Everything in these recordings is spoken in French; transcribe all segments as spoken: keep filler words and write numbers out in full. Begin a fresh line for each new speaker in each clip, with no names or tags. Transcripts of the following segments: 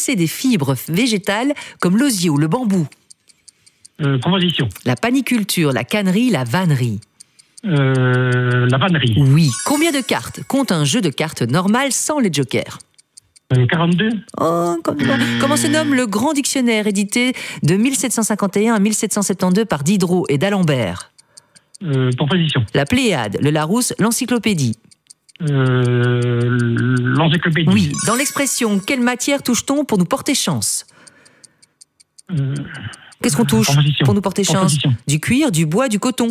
tisser des fibres végétales comme l'osier ou le bambou?
Euh, composition.
La paniculture, la cannerie, la vannerie.
Euh, la vannerie.
Oui. Combien de cartes compte un jeu de cartes normal sans les jokers?
Euh, quarante-deux.
Oh, comme ça. Comment se nomme le grand dictionnaire édité de mille sept cent cinquante et un à mille sept cent soixante-douze par Diderot et d'Alembert?
Euh, composition.
La Pléiade, le Larousse, l'encyclopédie.
Euh, l'encyclopédie.
Oui. Dans l'expression « Quelle matière touche-t-on pour nous porter chance »
Euh,
Qu'est-ce qu'on touche
composition.
pour nous porter chance?
Composition.
Du cuir, du bois, du coton.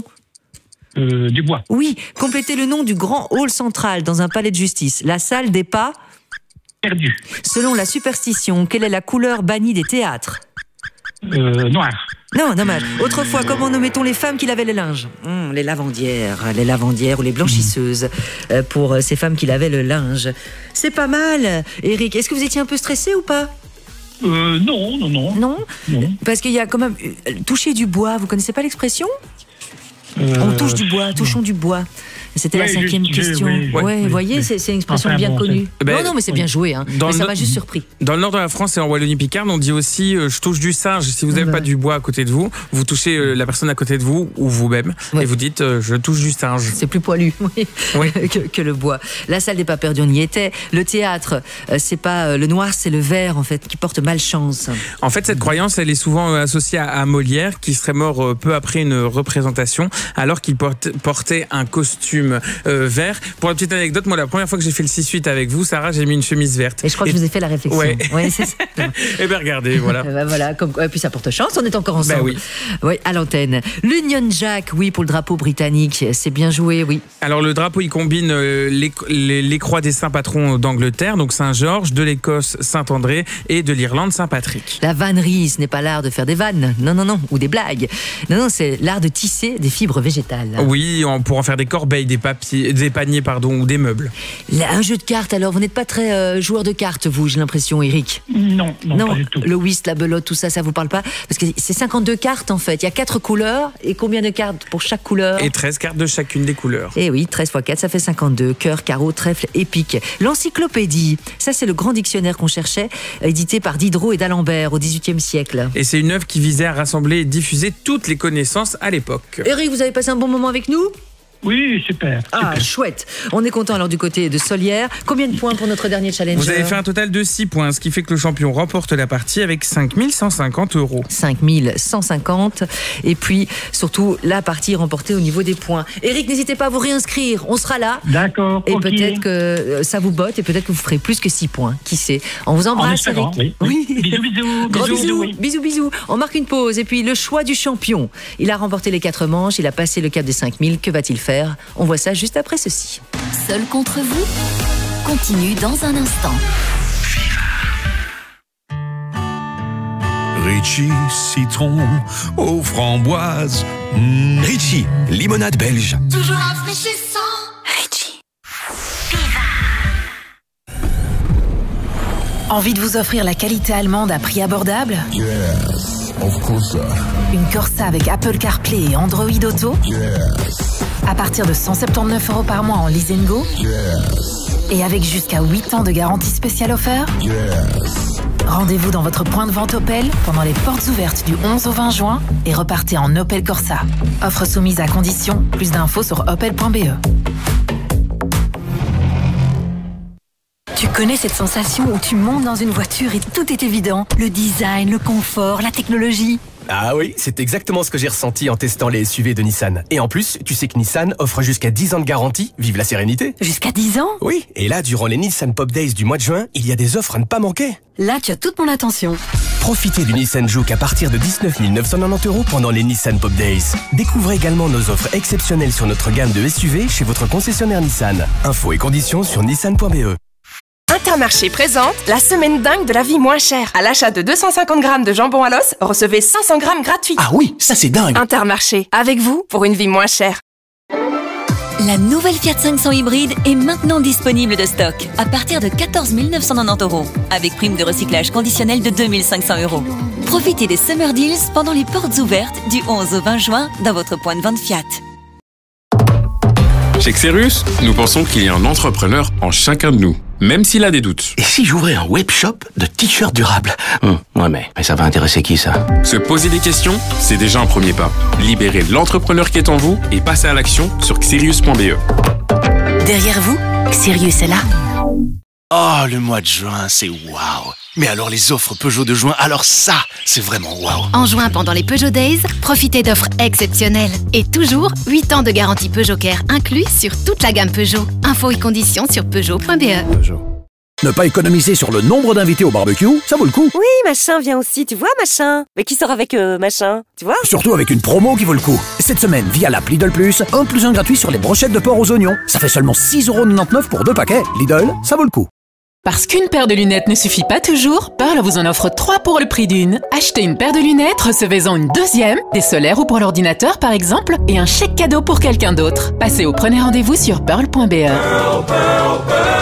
Euh, du bois.
Oui. Complétez le nom du grand hall central dans un palais de justice. La salle des pas.
Perdu.
Selon la superstition, quelle est la couleur bannie des théâtres?
Euh, noir.
Non, dommage. Autrefois, comment nommait-on les femmes qui lavaient le linge? Hum, Les lavandières, les lavandières ou les blanchisseuses, euh, pour euh, ces femmes qui lavaient le linge. C'est pas mal. Eric, est-ce que vous étiez un peu stressé ou pas?
Euh, non, non, non.
Non,
non.
Parce qu'il y a quand même euh, toucher du bois. Vous connaissez pas l'expression?
Euh,
On touche du bois, touchons du bois. C'était
oui,
la cinquième
je,
question.
Je, oui,
ouais,
oui,
vous voyez,
oui.
c'est, c'est une expression
Enfin,
bien
bon,
connue.
Ben,
non, non, mais c'est bien joué. Hein.
Dans
Mais
le
ça
no-
m'a juste surpris.
Dans le nord de la France et en Wallonie-Picarde, on dit aussi euh, je touche du singe. Si vous n'avez
Ouais.
pas du bois à côté de vous, vous touchez euh, la personne à côté de vous ou vous-même
Ouais.
et vous dites euh, je touche du singe.
C'est plus poilu oui,
Oui.
que, que le bois. La salle des pas perdus, on y était. Le théâtre, euh, c'est pas euh, le noir, c'est le vert en fait qui porte malchance.
En fait, cette croyance, elle est souvent euh, associée à, à Molière, qui serait mort euh, peu après une représentation, alors qu'il porte- portait un costume euh, vert. Pour la petite anecdote, moi, la première fois que j'ai fait le six huit avec vous, Sarah, j'ai mis une chemise verte.
Et je crois que je vous ai fait la réflexion.
Ouais.
Ouais, c'est ça.
Eh bien, regardez, voilà.
Eh ben voilà, comme quoi, et puis ça porte chance, on est encore ensemble.
Ben oui.
Oui, à l'antenne. L'Union Jack, oui, pour le drapeau britannique, c'est bien joué, oui.
Alors, le drapeau, il combine euh, les, les, les croix des saints patrons d'Angleterre, donc Saint-Georges, de l'Écosse, Saint-André, et de l'Irlande, Saint-Patrick.
La vannerie, ce n'est pas l'art de faire des vannes, non, non, non, ou des blagues. Non, non, c'est l'art de tisser des fibres végétales.
Oui, on, pour en faire des corbeilles, des, papiers, des paniers pardon, ou des meubles.
Là, un jeu de cartes, alors, vous n'êtes pas très euh, joueur de cartes, vous, j'ai l'impression, Eric.
Non, non, pas du tout.
Le whist, la belote, tout ça, ça vous parle pas? Parce que c'est cinquante-deux cartes, en fait. Il y a quatre couleurs, et combien de cartes pour chaque couleur?
Et treize cartes de chacune des couleurs.
Eh oui, treize fois quatre, ça fait cinquante-deux. Cœur, carreau, trèfle et pique. L'encyclopédie, ça c'est le grand dictionnaire qu'on cherchait, édité par Diderot et d'Alembert au dix-huitième siècle.
Et c'est une œuvre qui visait à rassembler et diffuser toutes les connaissances à l'époque.
Eric, vous avez passé un bon moment avec nous?
Oui, super.
Ah,
super.
chouette. On est content alors du côté de Solière. Combien de points pour notre dernier challenger?
Vous avez fait un total de six points, ce qui fait que le champion remporte la partie avec cinq mille cent cinquante euros.
cinq mille cent cinquante. Et puis, surtout, la partie remportée au niveau des points. Eric, n'hésitez pas à vous réinscrire. On sera là.
D'accord,
Et
ok.
peut-être que euh, ça vous botte et peut-être que vous ferez plus que six points. Qui sait? On vous
En
embrasse, Eric.
espérant, oui.
Oui.
Bisous, bisous.
Gros bisous,
oui.
bisous, bisous. On marque une pause et puis le choix du champion. Il a remporté les quatre manches, il a passé le cap des cinq mille. Que va-t-il faire? On voit ça juste après ceci.
Seul contre vous continue dans un instant.
Ritchie, citron aux framboises. Mmh. Ritchie, limonade belge.
Toujours rafraîchissant. Ritchie.
Envie de vous offrir la qualité allemande à prix abordable?
Yes, of course.
Une Corsa avec Apple CarPlay et Android Auto?
Yes,
À partir de cent soixante-dix-neuf euros par mois en lease and go?
yes,
Et avec jusqu'à huit ans de garantie spéciale offert?
yes.
Rendez-vous dans votre point de vente Opel pendant les portes ouvertes du onze au vingt juin et repartez en Opel Corsa. Offre soumise à condition. Plus d'infos sur opel point b e. Tu connais cette sensation où tu montes dans une voiture et tout est évident? Le design, le confort, la technologie.
Ah oui, c'est exactement ce que j'ai ressenti en testant les S U V de Nissan. Et en plus, tu sais que Nissan offre jusqu'à dix ans de garantie. Vive la sérénité!
Jusqu'à dix ans?
Oui, et là, durant les Nissan Pop Days du mois de juin, il y a des offres à ne pas manquer.
Là, tu as toute mon attention.
Profitez du Nissan Juke à partir de dix-neuf mille neuf cent quatre-vingt-dix euros pendant les Nissan Pop Days. Découvrez également nos offres exceptionnelles sur notre gamme de S U V chez votre concessionnaire Nissan. Infos et conditions sur nissan point b e.
Intermarché présente la semaine dingue de la vie moins chère. À l'achat de deux cent cinquante grammes de jambon à l'os, recevez cinq cents grammes gratuits.
Ah oui, ça c'est dingue.
Intermarché, avec vous pour une vie moins chère.
La nouvelle Fiat cinq cents hybride est maintenant disponible de stock à partir de quatorze mille neuf cent quatre-vingt-dix euros avec prime de recyclage conditionnelle de deux mille cinq cents euros. Profitez des Summer Deals pendant les portes ouvertes du onze au vingt juin dans votre point de vente Fiat.
Chez Xerus, nous pensons qu'il y a un entrepreneur en chacun de nous. même s'il a des doutes.
Et si j'ouvrais un webshop de t-shirts durables? hum, Ouais, mais, mais ça va intéresser qui, ça?
Se poser des questions, c'est déjà un premier pas. Libérez l'entrepreneur qui est en vous et passez à l'action sur xerius point b e.
Derrière vous, Xerius est là.
Oh, le mois de juin, c'est waouh. Mais alors les offres Peugeot de juin, alors ça, c'est vraiment waouh.
En juin, pendant les Peugeot Days, profitez d'offres exceptionnelles. Et toujours, huit ans de garantie Peugeot Care inclus sur toute la gamme Peugeot. Infos et conditions sur peugeot point b e.
Peugeot.
Ne pas économiser sur le nombre d'invités au barbecue, ça vaut le coup.
Oui, machin vient aussi, tu vois, machin. Mais qui sort avec euh, machin, tu vois?
Surtout avec une promo qui vaut le coup. Cette semaine, via l'app Lidl Plus, un plus un gratuit sur les brochettes de porc aux oignons. Ça fait seulement six euros quatre-vingt-dix-neuf pour deux paquets. Lidl, ça vaut le coup.
Parce qu'une paire de lunettes ne suffit pas toujours, Pearl vous en offre trois pour le prix d'une. Achetez une paire de lunettes, recevez-en une deuxième, des solaires ou pour l'ordinateur par exemple, et un chèque cadeau pour quelqu'un d'autre. Passez au premier rendez-vous sur pearl point b e.
Pearl, Pearl,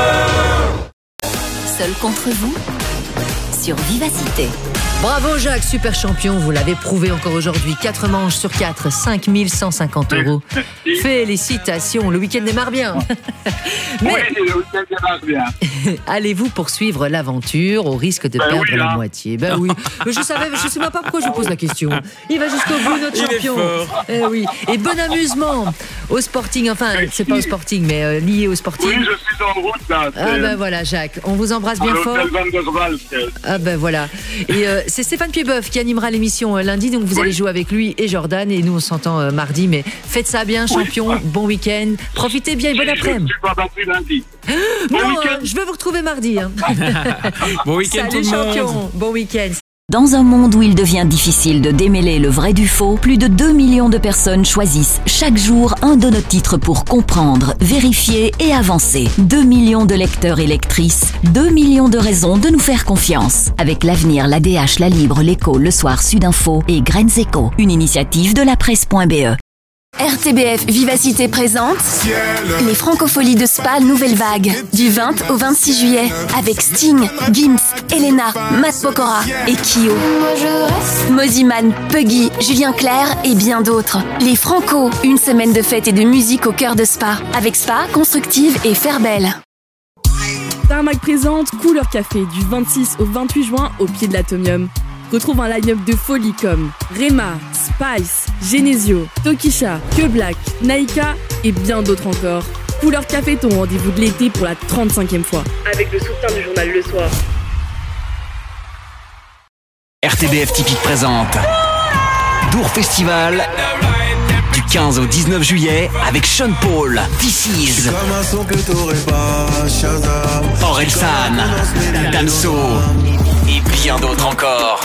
Pearl. Seul contre vous, sur Vivacité.
Bravo Jacques, super champion, vous l'avez prouvé encore aujourd'hui. quatre manches sur quatre, cinq mille cent cinquante euros. Félicitations, le week-end démarre bien. Mais
oui, le week-end démarre bien.
allez-vous poursuivre l'aventure au risque de
ben
perdre
oui,
la
hein.
moitié? Ben oui, mais je savais, je sais même pas pourquoi je vous pose la question. Il va jusqu'au bout, notre
Il est
champion.
fort.
Eh oui, et bon amusement au Sporting, enfin, c'est pas au Sporting, mais euh, lié au Sporting.
Oui, je suis en route là.
Ah ben voilà Jacques, on vous embrasse bien fort. Ah ben voilà. Et euh, c'est Stéphane Piedboeuf qui animera l'émission euh, lundi, donc vous oui. allez jouer avec lui et Jordan, et nous on s'entend euh, mardi, mais faites ça bien champion, oui. Bon week-end, profitez bien et bon après-midi.
Je suis pas battu lundi.
Bon non, euh, je vais vous retrouver mardi. Hein.
Bon week-end tout
le
le monde.
champion, bon week-end.
Dans un monde où il devient difficile de démêler le vrai du faux, plus de deux millions de personnes choisissent chaque jour un de nos titres pour comprendre, vérifier et avancer. deux millions de lecteurs et lectrices, deux millions de raisons de nous faire confiance. Avec l'Avenir, l'A D H, La Libre, l'Écho, Le Soir, Sudinfo et Graines Éco, une initiative de la presse point b e.
R T B F Vivacité présente les Francopholies de Spa Nouvelle Vague du vingt au vingt-six juillet avec Sting, Gims, Elena, Matt Pokora et Kyo. Moziman, Puggy, Julien Clerc et bien d'autres. Les Franco, une semaine de fête et de musique au cœur de Spa avec Spa, Constructive et Fairbelle.
Tarmac présente Couleur Café du vingt-six au vingt-huit juin au pied de l'Atomium. Retrouve un line-up de folie comme Rema, Spice, Genesio, Tokisha, Que Black, Naika et bien d'autres encore. Couleur Café, ton rendez-vous de l'été pour la trente-cinquième fois. Avec le soutien du journal Le Soir.
R T B F Typique présente Dour Festival du quinze au dix-neuf juillet avec Sean Paul, This Is, Orelsan, Damso et bien d'autres encore.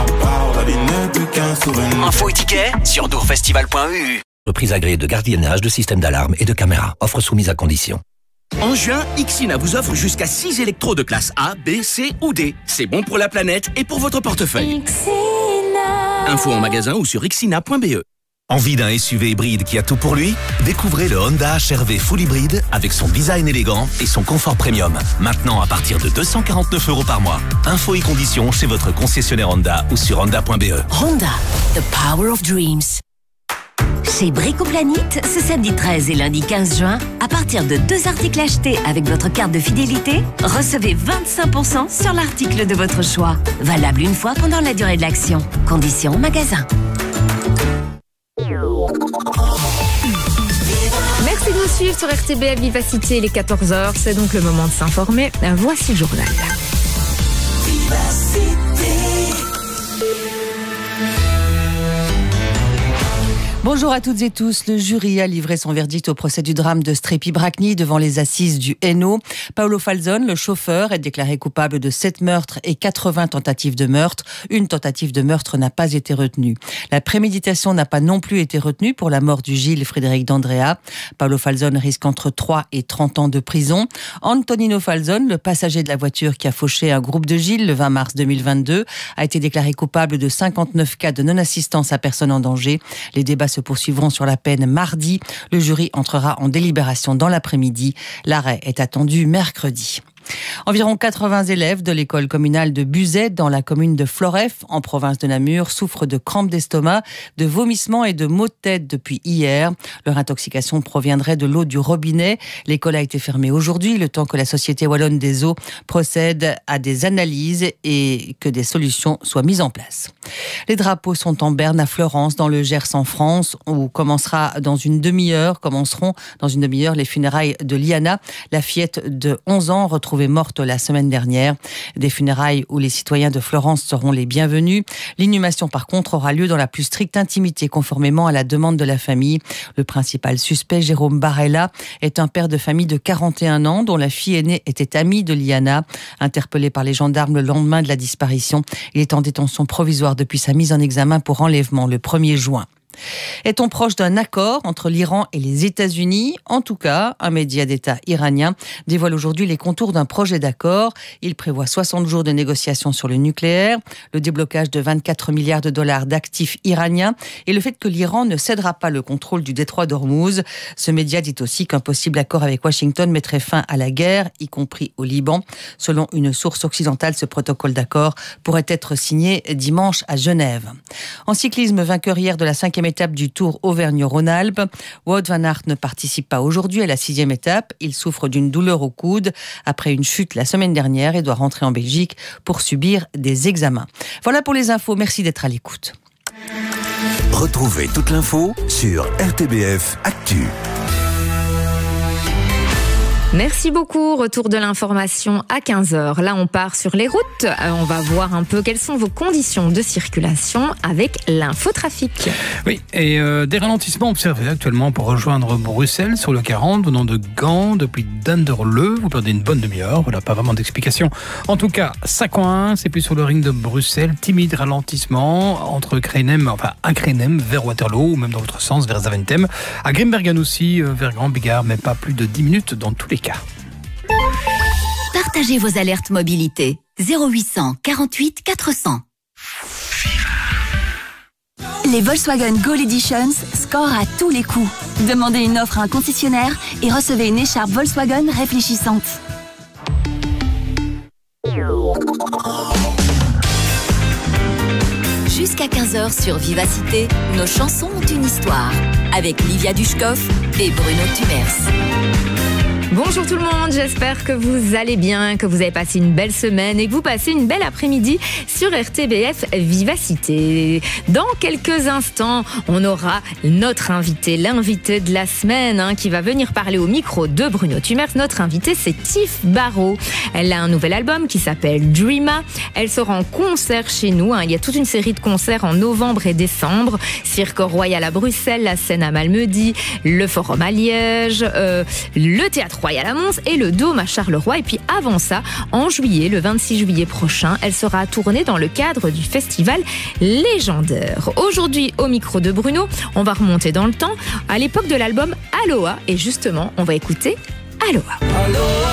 Info et tickets sur dourfestival point e u.
Reprise agréée de gardiennage, de système d'alarme et de caméra. Offre soumise à condition.
En juin, Ixina vous offre jusqu'à six électros de classe A, B, C ou D. C'est bon pour la planète et pour votre portefeuille. Ixina. Info en magasin ou sur ixina point b e.
Envie d'un S U V hybride qui a tout pour lui? Découvrez le Honda H R V Full Hybride avec son design élégant et son confort premium. Maintenant à partir de deux cent quarante-neuf euros par mois. Infos et conditions chez votre concessionnaire Honda ou sur honda point b e.
Honda, the power of dreams. Chez Bricoplanète, ce samedi treize et lundi quinze juin, à partir de deux articles achetés avec votre carte de fidélité, recevez vingt-cinq pour cent sur l'article de votre choix. Valable une fois pendant la durée de l'action. Conditions magasin.
Merci de nous suivre sur R T B F Vivacité, il est quatorze heures, c'est donc le moment de s'informer. Voici le journal.
Bonjour à toutes et tous. Le jury a livré son verdict au procès du drame de Strepy-Bracny devant les assises du Hainaut. Paolo Falzone, le chauffeur, est déclaré coupable de sept meurtres et quatre-vingts tentatives de meurtre. Une tentative de meurtre n'a pas été retenue. La préméditation n'a pas non plus été retenue pour la mort du Gilles Frédéric d'Andrea. Paolo Falzone risque entre trois et trente ans de prison. Antonino Falzone, le passager de la voiture qui a fauché un groupe de Gilles le vingt mars deux mille vingt-deux, a été déclaré coupable de cinquante-neuf cas de non-assistance à personne en danger. Les débats se poursuivront sur la peine mardi. Le jury entrera en délibération dans l'après-midi. L'arrêt est attendu mercredi. Environ quatre-vingts élèves de l'école communale de Buzet, dans la commune de Floreffe, en province de Namur, souffrent de crampes d'estomac, de vomissements et de maux de tête depuis hier. Leur intoxication proviendrait de l'eau du robinet. L'école a été fermée aujourd'hui, le temps que la Société wallonne des eaux procède à des analyses et que des solutions soient mises en place. Les drapeaux sont en berne à Florence, dans le Gers en France, où commencera dans une demi-heure, commenceront dans une demi-heure les funérailles de Liana, la fillette de onze ans retrouvée morte la semaine dernière. Des funérailles où les citoyens de Florence seront les bienvenus. L'inhumation, par contre, aura lieu dans la plus stricte intimité, conformément à la demande de la famille. Le principal suspect, Jérôme Barella, est un père de famille de quarante et un ans, dont la fille aînée était amie de Liana. Interpellé par les gendarmes le lendemain de la disparition, il est en détention provisoire depuis sa mise en examen pour enlèvement le premier juin. Est-on proche d'un accord entre l'Iran et les États-Unis ? En tout cas, un média d'État iranien dévoile aujourd'hui les contours d'un projet d'accord. Il prévoit soixante jours de négociations sur le nucléaire, le déblocage de vingt-quatre milliards de dollars d'actifs iraniens et le fait que l'Iran ne cédera pas le contrôle du détroit d'Ormuz. Ce média dit aussi qu'un possible accord avec Washington mettrait fin à la guerre, y compris au Liban. Selon une source occidentale, ce protocole d'accord pourrait être signé dimanche à Genève. En cyclisme, vainqueur hier de la cinquième étape du Tour Auvergne-Rhône-Alpes. Wout van Aert ne participe pas aujourd'hui à la sixième étape. Il souffre d'une douleur au coude après une chute la semaine dernière et doit rentrer en Belgique pour subir des examens. Voilà pour les infos. Merci d'être à l'écoute.
Retrouvez toute l'info sur R T B F Actu.
Merci beaucoup. Retour de l'information à quinze heures. Là, on part sur les routes. On va voir un peu quelles sont vos conditions de circulation avec l'infotrafic.
Oui, et euh, des ralentissements observés actuellement pour rejoindre Bruxelles sur le quarante, venant de Gand depuis Danderleu. Vous perdez une bonne demi-heure. Voilà, pas vraiment d'explication. En tout cas, ça coince. Et puis sur le ring de Bruxelles, timide ralentissement entre Krenem, enfin à Krenem vers Waterloo, ou même dans l'autre sens vers Zaventem. À Grimbergen aussi, euh, vers Grand Bigard, mais pas plus de dix minutes dans tous les cas.
Partagez vos alertes mobilité. zéro huit cent quarante-huit quatre cents. Les Volkswagen Gold Editions scorent à tous les coups. Demandez une offre à un concessionnaire et recevez une écharpe Volkswagen réfléchissante. Jusqu'à quinze heures sur Vivacité, nos chansons ont une histoire. Avec Livia Dushkov et Bruno Tumers.
Bonjour tout le monde, j'espère que vous allez bien, que vous avez passé une belle semaine et que vous passez une belle après-midi sur R T B F Vivacité. Dans quelques instants, on aura notre invité, l'invité de la semaine, hein, qui va venir parler au micro de Bruno Tumers. Notre invité, c'est Tiff Barrow. Elle a un nouvel album qui s'appelle Dreama. Elle sera en concert chez nous. Hein. Il y a toute une série de concerts en novembre et décembre. Cirque Royal à Bruxelles, la scène à Malmedy, le Forum à Liège, euh, le Théâtre Royal à Mons et le Dôme à Charleroi. Et puis avant ça, en juillet, le vingt-six juillet prochain, elle sera tournée dans le cadre du festival Légendaire. Aujourd'hui, au micro de Bruno, on va remonter dans le temps à l'époque de l'album Aloha. Et justement, on va écouter Aloha. Aloha.